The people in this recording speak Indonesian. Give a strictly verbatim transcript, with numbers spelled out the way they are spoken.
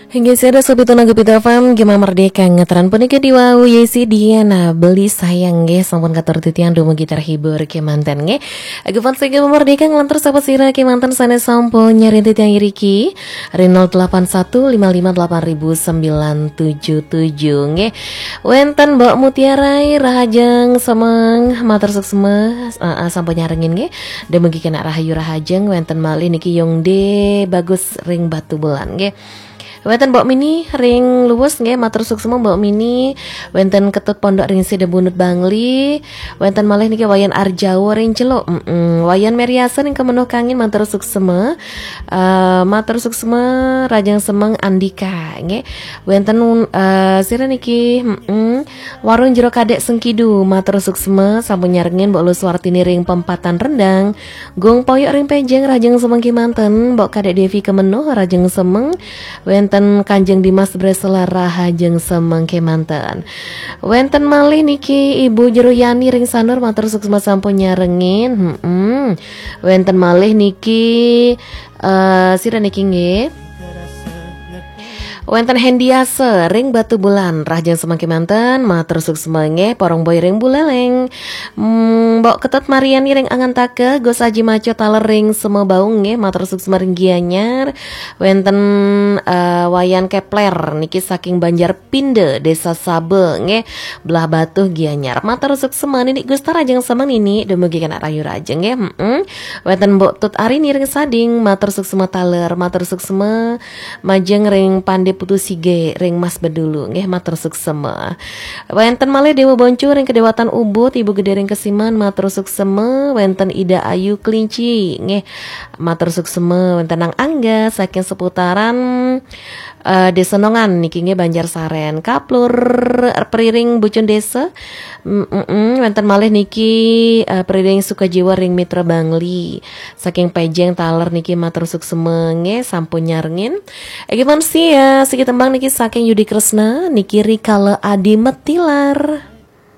Hingga saya sobat tenaga pita fam Gema merdeka ngeteran punika diwawu Yesi Diana beli sayang nge sampun katur titian domo gitar hibur ke mantan nge Aku fan saya Gema merdeka ngelantur sahabat sira ke mantan sana sampul nyari titian iriki Hari nol delapan satu lima lima delapan ribu sembilan tujuh tujuh nge Wenten Mbak Mutiarai rahajeng semeng matur suksema uh, sampun nyarengin nge dan bagi kena rahayu rahajeng wenten mali niki yongde bagus ring batu bulan nge Wenten Mbok Mini ring luwes nggih matur suksema Mbok Mini wenten ketut pondok ring Sida Bunut Bangli wenten malih niki wayan Arjawa ring celuk mm -mm. Wayan Meriasa ring kemenuh kangin matur suksema uh, matur suksema Rajang Semeng Andika nggih wenten uh, sira niki mm -mm. Warung Jero Kadek Sengkidu matur suksema sampun nyarengin Mbok Luswartini ring Pempatan Rendang Gong Poyok ring Pejeng Rajang Semeng Kimanten Mbok Kadek Devi kemenuh Rajang Semeng wenten Kanjeng Dimas Bresela rahajeng semeng kemanten wenten malih niki Ibu Jero Yani ring sanur matur suksema sampun nyarengin hmm wenten malih niki uh, sira niki nggih wenten Hendiase ring Batu Bulan rahajeng semeng kemanten matur suksema nggih porong boy ring Buleleng hmm, Mbok Ketut Mariani ring Angan Take Gos Haji Maco taler ring Semebaung nggih matur suksema ring Gianyar wenten uh, wayan Kepler niki saking Banjar Pinde Desa Sabe nggih belah Batuh Gianyar matur suksema nini Gusta rajeng semeng nini dumugi kana rayu rajeng nggih heeh wenten Mbok Tut Arini ring Sading matur suksema taler matur suksema majeng ring Pande Putu Sige ring Mas Bedulu nggih matur suksema wenten malih Dewa Boncu ring Kedewatan Ubud Ibu Gede ring Kesiman matur suksema wenten Ida Ayu Kelinci nggih matur suksema wenten Nang Angga saking seputaran uh, Desa Nongan niki nggih Banjarsaren kaplur periring Bucun Desa mm -mm, wenten malih niki uh, periring Sukajiwa ring Mitra Bangli saking Pejeng taler niki matur suksema nggih sampun nyarengin iki manusia siki tembang niki saking Yudi Kresna niki Rikala Adi Metilar.